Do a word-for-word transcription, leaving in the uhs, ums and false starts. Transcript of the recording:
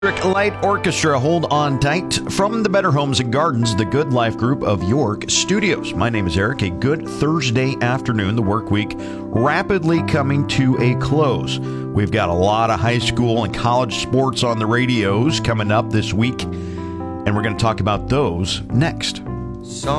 Light Orchestra, hold on tight. From the Better Homes and Gardens, the Good Life Group of York Studios. My name is Eric. A good Thursday afternoon. The work week rapidly coming to a close. We've got a lot of high school and college sports on the radios coming up this week, and we're going to talk about those next.